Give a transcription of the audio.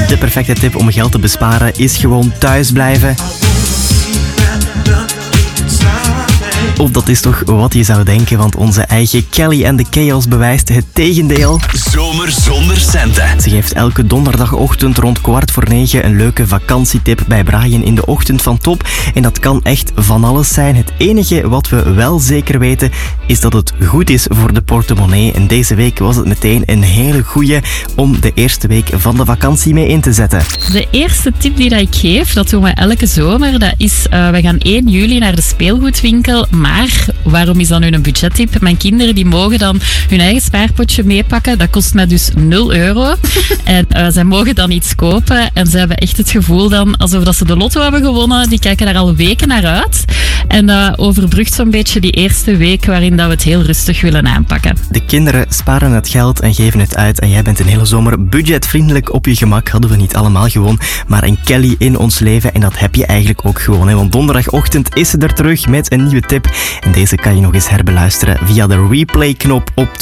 De perfecte tip om geld te besparen is gewoon thuis blijven. Of dat is toch wat je zou denken, want onze eigen Kelly and the Chaos bewijst het tegendeel. Zomer zonder centen. Ze geeft elke donderdagochtend rond 8:45 een leuke vakantietip bij Brian in de ochtend van Top. En dat kan echt van alles zijn. Het enige wat we wel zeker weten is dat het goed is voor de portemonnee. En deze week was het meteen een hele goeie om de eerste week van de vakantie mee in te zetten. De eerste tip die ik geef, dat doen we elke zomer, dat is we gaan 1 juli naar de speelgoedwinkel. Maar waarom is dat nu een budgettip? Mijn kinderen die mogen dan hun eigen spaarpotje meepakken. Dat kost mij dus €0. En zij mogen dan iets kopen. En ze hebben echt het gevoel dan alsof dat ze de lotto hebben gewonnen. Die kijken daar al weken naar uit. En dat overbrugt zo'n beetje die eerste week waarin dat we het heel rustig willen aanpakken. De kinderen sparen het geld en geven het uit. En jij bent een hele zomer budgetvriendelijk op je gemak. Hadden we niet allemaal gewoon, maar een Kelly in ons leven. En dat heb je eigenlijk ook gewoon. Hè? Want donderdagochtend is ze er terug met een nieuwe tip. En deze kan je nog eens herbeluisteren via de replay-knop op